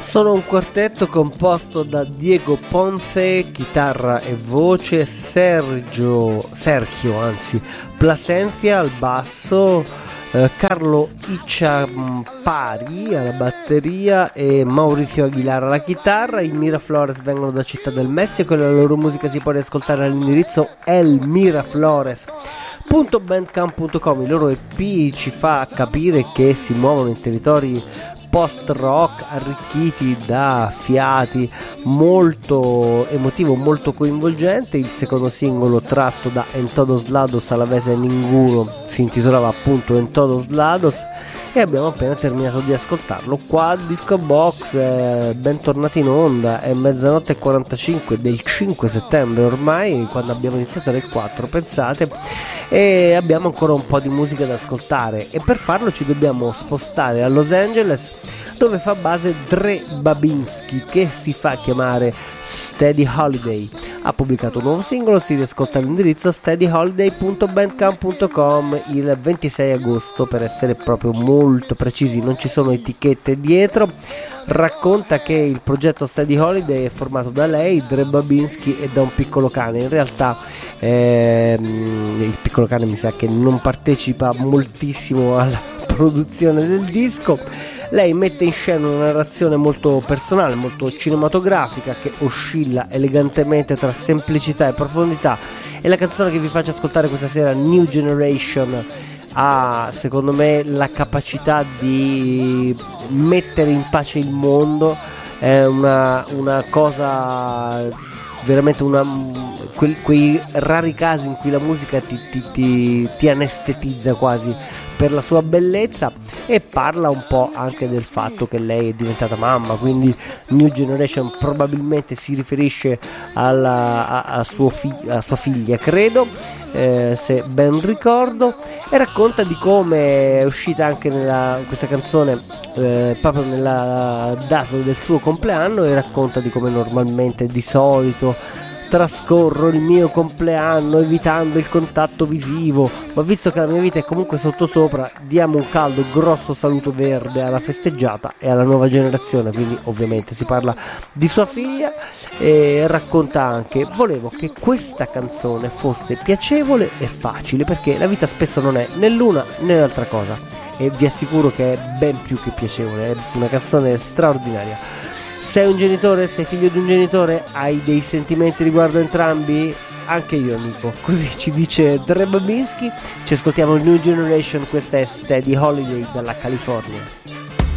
Sono un quartetto composto da Diego Ponce, chitarra e voce, Sergio Plasencia al basso, Carlo Icciampari alla batteria e Mauricio Aguilar alla chitarra. I Miraflores vengono da Città del Messico e la loro musica si può riascoltare all'indirizzo elmiraflores.bandcamp.com. Il loro EP ci fa capire che si muovono in territori post-rock arricchiti da fiati molto emotivo, molto coinvolgente. Il secondo singolo tratto da En Todos Lados alla Vesa Ninguno si intitolava appunto En Todos Lados e abbiamo appena terminato di ascoltarlo qua al Disco Box. Bentornati in onda, è 00:45 del 5 settembre ormai, quando abbiamo iniziato alle 4, pensate, e abbiamo ancora un po' di musica da ascoltare e per farlo ci dobbiamo spostare a Los Angeles, dove fa base Dre Babinski, che si fa chiamare Steady Holiday. Ha pubblicato un nuovo singolo, si riascolta all'indirizzo steadyholiday.bandcamp.com il 26 agosto per essere proprio molto precisi, non ci sono etichette dietro. Racconta che il progetto Steady Holiday è formato da lei, Dre Babinski, e da un piccolo cane. In realtà il piccolo cane mi sa che non partecipa moltissimo alla produzione del disco. Lei mette in scena una narrazione molto personale, molto cinematografica, che oscilla elegantemente tra semplicità e profondità, e la canzone che vi faccio ascoltare questa sera, New Generation, ha secondo me la capacità di mettere in pace il mondo. È una cosa veramente quei rari casi in cui la musica ti anestetizza quasi per la sua bellezza, e parla un po' anche del fatto che lei è diventata mamma, quindi New Generation probabilmente si riferisce a sua figlia, credo, se ben ricordo, e racconta di come è uscita anche questa canzone proprio nella data del suo compleanno, e racconta di come normalmente di solito trascorro il mio compleanno evitando il contatto visivo, ma visto che la mia vita è comunque sottosopra, diamo un caldo grosso saluto verde alla festeggiata e alla nuova generazione. Quindi ovviamente si parla di sua figlia, e racconta anche: volevo che questa canzone fosse piacevole e facile, perché la vita spesso non è né l'una né l'altra cosa, e vi assicuro che è ben più che piacevole, è una canzone straordinaria. Sei un genitore, sei figlio di un genitore, hai dei sentimenti riguardo entrambi? Anche io, amico, così ci dice Dre Babinski. Ci ascoltiamo New Generation, questa è Steady Holiday dalla California.